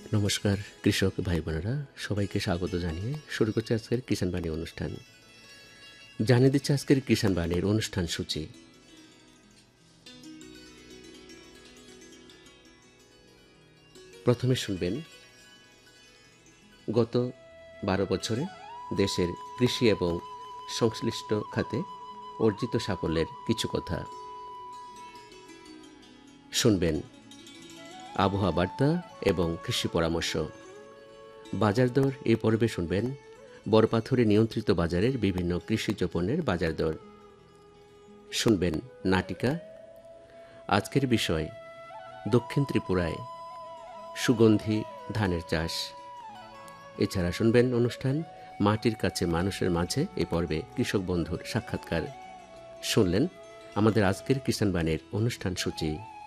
নমস্কার কৃষক ভাই বোনেরা, সবাইকে স্বাগত জানিয়ে শুরু করছে আজকের কিষাণ বাণী অনুষ্ঠান। জানিয়ে দিচ্ছে আজকের কিষাণ বাণীর অনুষ্ঠান সূচি। প্রথমে শুনবেন গত 12 বছরে দেশের কৃষি এবং সংশ্লিষ্ট খাতে অর্জিত সাফল্যের কিছু কথা। শুনবেন আবহাওয়া বার্তা এবং কৃষি পরামর্শ। বাজার দর এই পর্বে শুনবেন বড়পাথরে নিয়ন্ত্রিত বাজারের বিভিন্ন কৃষিজ পণ্যের বাজার দর। শুনবেন নাটিকা। আজকের বিষয় দক্ষিণ ত্রিপুরায় সুগন্ধি ধানের চাষ। এছাড়া শুনবেন অনুষ্ঠান মাটির কাছে মানুষের মাঝে এই পর্বে কৃষক বন্ধুর সাক্ষাৎকার। শুনলেন আমাদের আজকের কিষাণ বাণীর অনুষ্ঠান সূচি।